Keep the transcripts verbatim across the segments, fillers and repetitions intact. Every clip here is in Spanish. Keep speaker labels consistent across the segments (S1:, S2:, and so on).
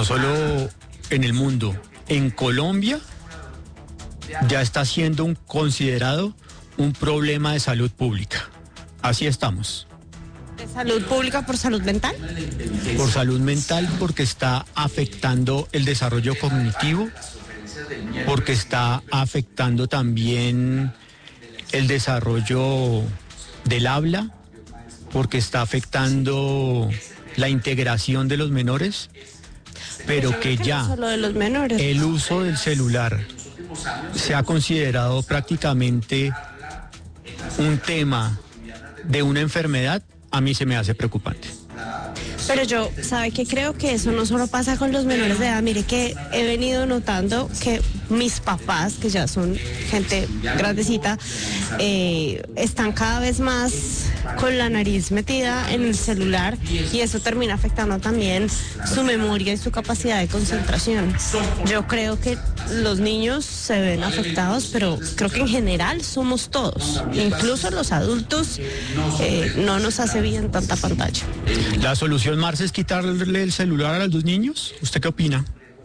S1: no solo en el mundo, en Colombia ya está siendo un, considerado un problema de salud pública. Así estamos.
S2: ¿De salud pública por salud mental?
S1: Por salud mental, porque está afectando el desarrollo cognitivo, porque está afectando también el desarrollo del habla, porque está afectando la integración de los menores, pero que ya
S2: No solo de los menores.
S1: el uso del celular se ha considerado prácticamente un tema de una enfermedad, a mí se me hace preocupante.
S2: Pero yo, ¿sabe qué? Creo que eso no solo pasa con los menores de edad. Mire que he venido notando que mis papás, que ya son gente grandecita, eh, están cada vez más con la nariz metida en el celular y eso termina afectando también su memoria y su capacidad de concentración. Yo creo que los niños se ven afectados, pero creo que en general somos todos, incluso los adultos, eh, no nos hace bien tanta pantalla.
S1: ¿La solución, Marce, es quitarle el celular a los niños? ¿Usted qué opina?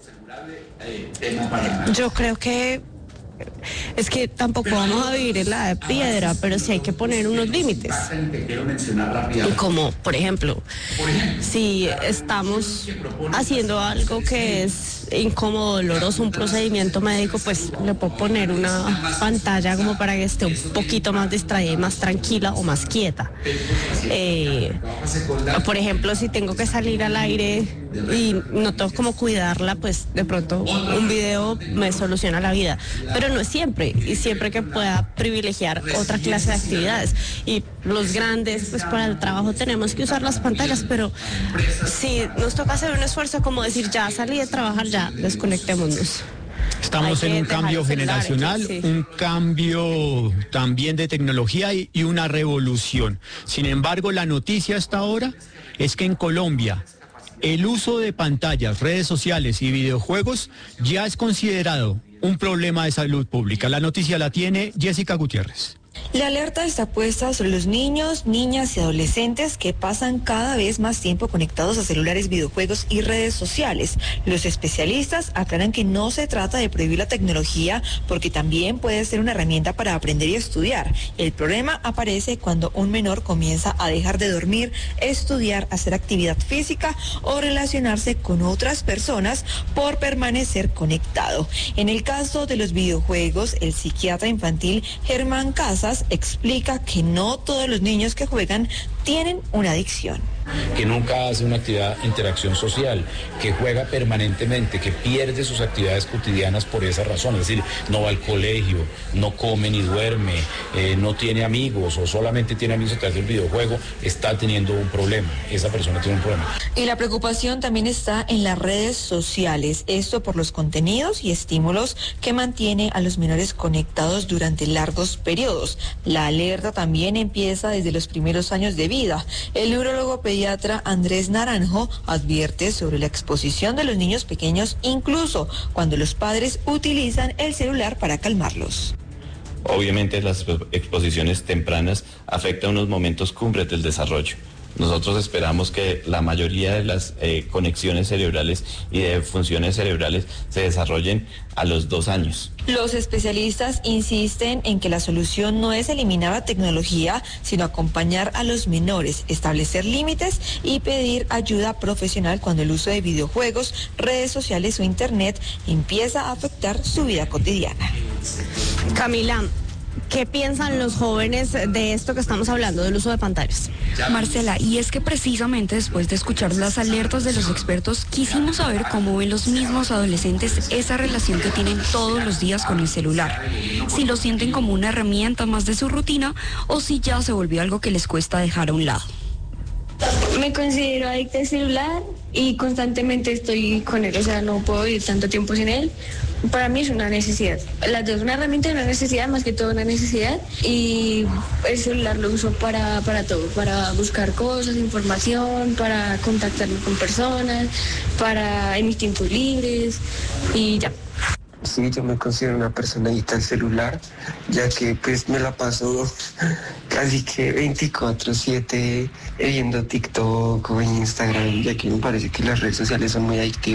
S2: Yo creo que es que tampoco vamos a vivir en la de piedra, pero sí hay que poner unos límites. Como, por ejemplo, si estamos haciendo algo que es incómodo, doloroso, un procedimiento médico, pues le puedo poner una pantalla como para que esté un poquito más distraída y más tranquila o más quieta. Eh, por ejemplo, si tengo que salir al aire y no tengo como cuidarla, pues de pronto un video me soluciona la vida. Pero no es siempre, y siempre que pueda privilegiar otra clase de actividades. Y los grandes, pues para el trabajo tenemos que usar las pantallas, pero si nos toca hacer un esfuerzo como decir, ya salí de trabajar, ya desconectémonos.
S1: Estamos en un cambio generacional,
S2: sí.
S1: un cambio también de tecnología y, y una revolución. Sin embargo, la noticia hasta ahora es que en Colombia el uso de pantallas, redes sociales y videojuegos ya es considerado un problema de salud pública. La noticia la tiene Jessica Gutiérrez.
S3: La alerta está puesta sobre los niños, niñas y adolescentes que pasan cada vez más tiempo conectados a celulares, videojuegos y redes sociales. Los especialistas aclaran que no se trata de prohibir la tecnología porque también puede ser una herramienta para aprender y estudiar. El problema aparece cuando un menor comienza a dejar de dormir, estudiar, hacer actividad física o relacionarse con otras personas por permanecer conectado. En el caso de los videojuegos, el psiquiatra infantil Germán Casas explica que no todos los niños que juegan tienen una adicción.
S4: Que nunca hace una actividad de interacción social, que juega permanentemente, que pierde sus actividades cotidianas por esa razón, es decir, no va al colegio, no come ni duerme, eh, no tiene amigos o solamente tiene amigos a través del videojuego, está teniendo un problema, esa persona tiene un problema.
S3: Y la preocupación también está en las redes sociales, esto por los contenidos y estímulos que mantiene a los menores conectados durante largos periodos. La alerta también empieza desde los primeros años de vida. El neurólogo pediatra Andrés Naranjo advierte sobre la exposición de los niños pequeños, incluso cuando los padres utilizan el celular para calmarlos.
S5: Obviamente las exposiciones tempranas afectan unos momentos cumbres del desarrollo. Nosotros esperamos que la mayoría de las eh, conexiones cerebrales y de funciones cerebrales se desarrollen a los dos años.
S3: Los especialistas insisten en que la solución no es eliminar la tecnología, sino acompañar a los menores, establecer límites y pedir ayuda profesional cuando el uso de videojuegos, redes sociales o internet empieza a afectar su vida cotidiana.
S2: Camila, ¿qué piensan los jóvenes de esto que estamos hablando, del uso de pantallas?
S6: Marcela, y es que precisamente después de escuchar las alertas de los expertos, quisimos saber cómo ven los mismos adolescentes esa relación que tienen todos los días con el celular. Si lo sienten como una herramienta más de su rutina o si ya se volvió algo que les cuesta dejar a un lado.
S7: Me considero adicta al celular y constantemente estoy con él, o sea, no puedo vivir tanto tiempo sin él. Para mí es una necesidad. Las dos, una herramienta y una necesidad, más que todo una necesidad. Y el celular lo uso para, para todo, para buscar cosas, información, para contactarme con personas, para en mis tiempos libres y ya.
S8: Sí, yo me considero una persona adicta al celular, ya que pues me la paso casi que veinticuatro siete viendo TikTok o Instagram, ya que me parece que las redes sociales son muy adictivas.